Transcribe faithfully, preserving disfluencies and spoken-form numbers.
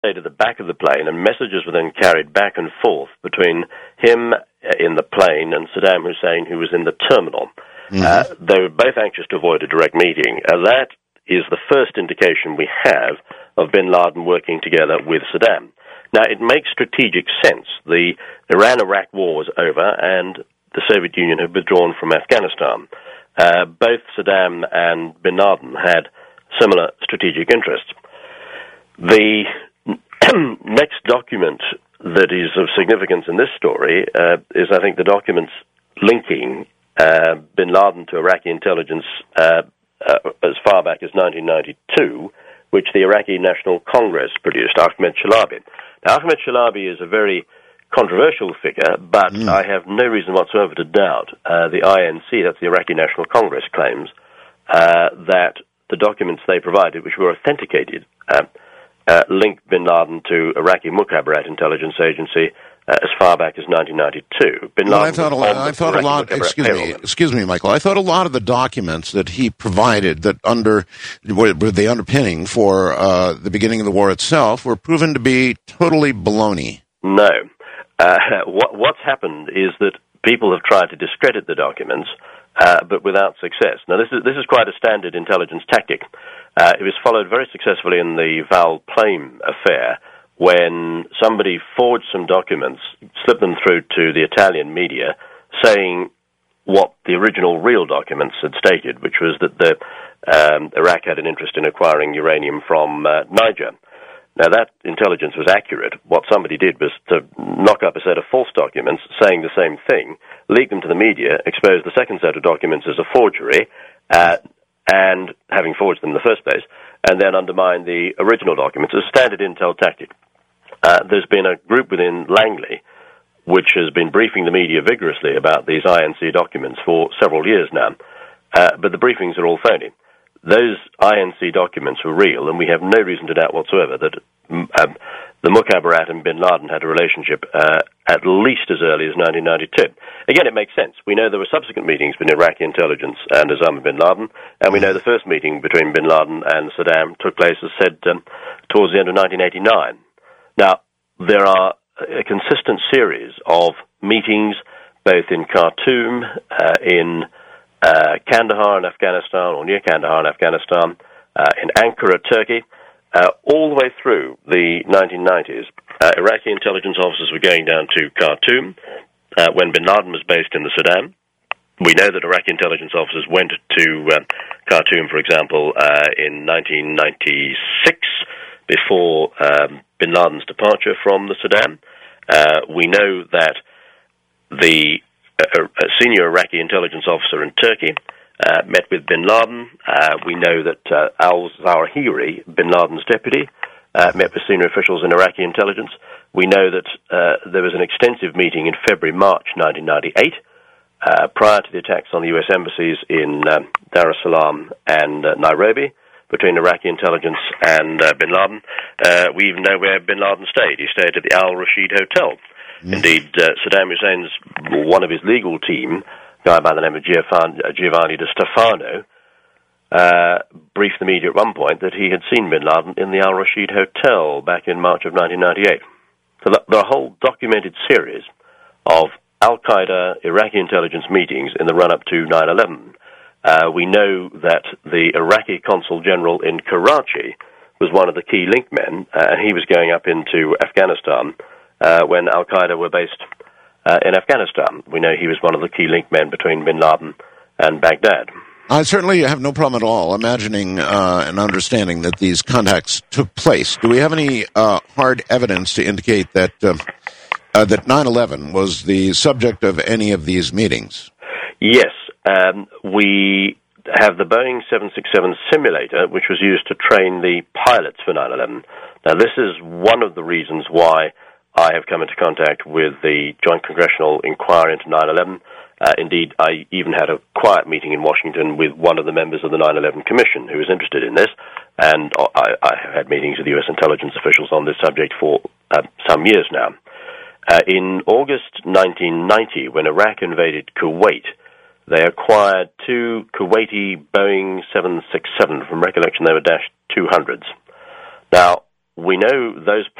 stayed at the back of the plane, and messages were then carried back and forth between him in the plane and Saddam Hussein, who was in the terminal. Mm-hmm. Uh, they were both anxious to avoid a direct meeting. Uh, that is the first indication we have of bin Laden working together with Saddam. Now, it makes strategic sense. The Iran-Iraq war was over, and the Soviet Union had withdrawn from Afghanistan. Uh, both Saddam and bin Laden had similar strategic interests. The next document that is of significance in this story uh, is, I think, the documents linking uh, bin Laden to Iraqi intelligence uh, uh, as far back as nineteen ninety-two, which the Iraqi National Congress produced, Ahmed Chalabi. Now, Ahmed Chalabi is a very controversial figure, but mm. I have no reason whatsoever to doubt uh, the I N C, that's the Iraqi National Congress, claims uh, that the documents they provided, which were authenticated, uh, uh, linked bin Laden to Iraqi Mukhabarat intelligence agency uh, as far back as nineteen ninety-two. Bin well, Laden I thought a lot. I thought a lot. Excuse me, excuse me, Michael. I thought a lot of the documents that he provided that under were the underpinning for uh, the beginning of the war itself were proven to be totally baloney. No. Uh, what, what's happened is that people have tried to discredit the documents, uh, but without success. Now, this is this is quite a standard intelligence tactic. Uh, it was followed very successfully in the Val Plame affair, when somebody forged some documents, slipped them through to the Italian media, saying what the original real documents had stated, which was that the um, Iraq had an interest in acquiring uranium from uh, Niger. Now, that intelligence was accurate. What somebody did was to knock up a set of false documents saying the same thing, leak them to the media, expose the second set of documents as a forgery, uh, and having forged them in the first place, and then undermine the original documents as a standard intel tactic. Uh, there's been a group within Langley which has been briefing the media vigorously about these I N C documents for several years now, uh, but the briefings are all phony. Those I N C documents were real, and we have no reason to doubt whatsoever that um, the Mukhabarat and bin Laden had a relationship uh, at least as early as nineteen ninety-two. Again, it makes sense. We know there were subsequent meetings between Iraqi intelligence and Osama bin Laden, and we know the first meeting between bin Laden and Saddam took place, as said, um, towards the end of nineteen eighty-nine. Now, there are a consistent series of meetings, both in Khartoum, uh, in Uh, Kandahar in Afghanistan, or near Kandahar in Afghanistan, uh, in Ankara, Turkey, uh, all the way through the nineteen nineties. Uh, Iraqi intelligence officers were going down to Khartoum uh, when bin Laden was based in the Sudan. We know that Iraqi intelligence officers went to uh, Khartoum, for example, uh, in nineteen ninety-six, before um, bin Laden's departure from the Sudan. Uh, we know that the A, a senior Iraqi intelligence officer in Turkey uh, met with bin Laden. Uh, we know that uh, al-Zawahiri, bin Laden's deputy, uh, met with senior officials in Iraqi intelligence. We know that uh, there was an extensive meeting in February, March nineteen ninety-eight, uh, prior to the attacks on the U S embassies in um, Dar es Salaam and uh, Nairobi, between Iraqi intelligence and uh, bin Laden. Uh, we even know where bin Laden stayed. He stayed at the Al Rashid Hotel. Indeed, uh, Saddam Hussein's, one of his legal team, a guy by the name of Giovanni Di Stefano, uh, briefed the media at one point that he had seen bin Laden in the Al Rashid Hotel back in March of nineteen ninety-eight. So the, the whole documented series of Al-Qaeda Iraqi intelligence meetings in the run-up to nine eleven. Uh, we know that the Iraqi consul general in Karachi was one of the key link men, uh, and he was going up into Afghanistan Uh, when Al-Qaeda were based uh, in Afghanistan. We know he was one of the key link men between bin Laden and Baghdad. I certainly have no problem at all imagining uh, and understanding that these contacts took place. Do we have any uh, hard evidence to indicate that uh, uh, that nine eleven was the subject of any of these meetings? Yes. Um, we have the Boeing seven sixty-seven simulator, which was used to train the pilots for nine eleven. Now, this is one of the reasons why I have come into contact with the Joint Congressional Inquiry into nine eleven. Uh, indeed, I even had a quiet meeting in Washington with one of the members of the nine eleven Commission who was interested in this, and I, I have had meetings with U S intelligence officials on this subject for uh, some years now. Uh, in August nineteen ninety, when Iraq invaded Kuwait, they acquired two Kuwaiti Boeing seven sixty-seven. From recollection, they were Dash two hundreds. Now, we know those